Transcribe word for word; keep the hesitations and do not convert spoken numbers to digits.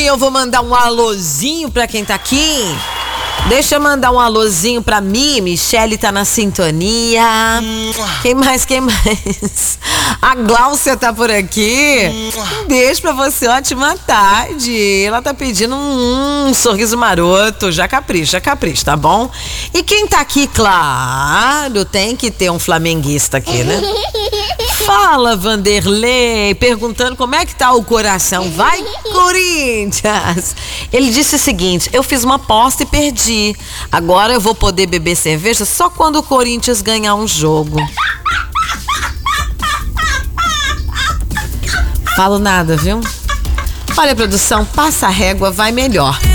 Eu vou mandar um alôzinho pra quem tá aqui. Deixa eu mandar um alôzinho pra mim. Michele tá na sintonia. Quem mais, quem mais? A Gláucia tá por aqui. Um beijo pra você, ótima tarde. Ela tá pedindo um, um sorriso maroto. Já capricha, já capricha, tá bom? E quem tá aqui, claro, tem que ter um flamenguista aqui, né? Fala, Vanderlei, perguntando como é que tá o coração. Vai, Corinthians! Ele disse o seguinte: eu fiz uma aposta e perdi. Agora eu vou poder beber cerveja só quando o Corinthians ganhar um jogo. Falo nada, viu? Olha, produção, passa a régua, vai melhor.